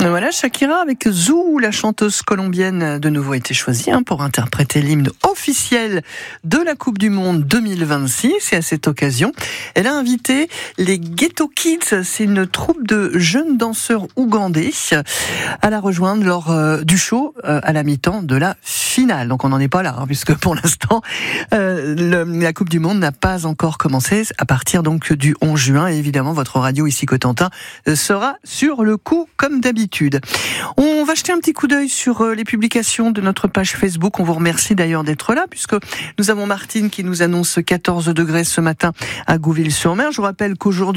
Voilà, Shakira avec Zou, la chanteuse colombienne, de nouveau été choisie pour interpréter l'hymne officiel de la Coupe du Monde 2026. Et à cette occasion, elle a invité les Ghetto Kids, c'est une troupe de jeunes danseurs ougandais, à la rejoindre lors du show à la mi-temps de la finale. Donc on n'en est pas là, puisque pour l'instant, la Coupe du Monde n'a pas encore commencé à partir donc du 11 juin. Et évidemment, votre radio ici Cotentin sera sur le coup comme d'habitude. On va jeter un petit coup d'œil sur les publications de notre page Facebook. On vous remercie d'ailleurs d'être là, puisque nous avons Martine qui nous annonce 14 degrés ce matin à Gouville-sur-Mer. Je vous rappelle qu'aujourd'hui,